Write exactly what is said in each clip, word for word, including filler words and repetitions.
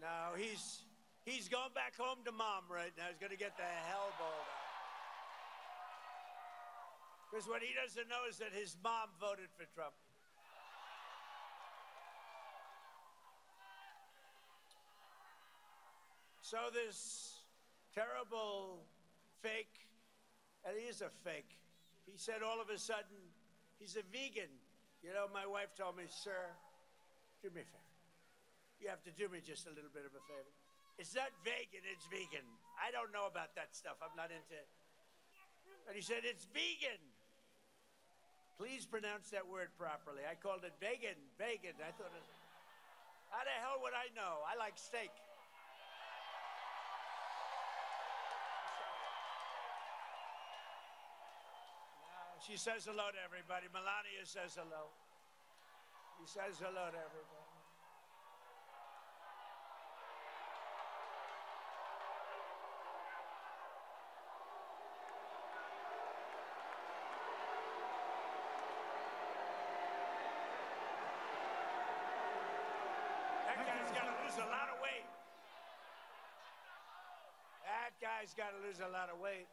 No, he's he's going back home to mom right now. He's going to get the hell balled out. Because what he doesn't know is that his mom voted for Trump. So this terrible fake, and he is a fake, he said all of a sudden, he's a vegan. You know, my wife told me, sir, do me a favor. You have to do me just a little bit of a favor. It's not vegan, it's vegan. I don't know about that stuff. I'm not into it. And he said, it's vegan. Please pronounce that word properly. I called it vegan, vegan. I thought, it, how the hell would I know? I like steak. She says hello to everybody. Melania says hello. He says hello to everybody. That guy's got to lose a lot of weight. That guy's got to lose a lot of weight.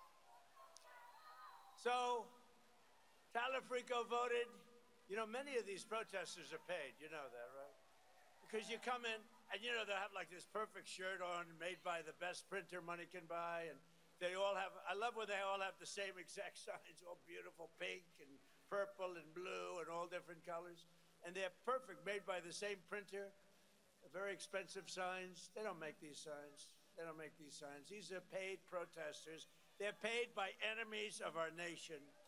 So, Talafrico voted. You know, many of these protesters are paid. You know that, right? Because you come in, and you know, they'll have like this perfect shirt on, made by the best printer money can buy, and they all have, I love when they all have the same exact signs, all beautiful pink and purple and blue and all different colors. And they're perfect, made by the same printer, very expensive signs. They don't make these signs. They don't make these signs. These are paid protesters. They're paid by enemies of our nation.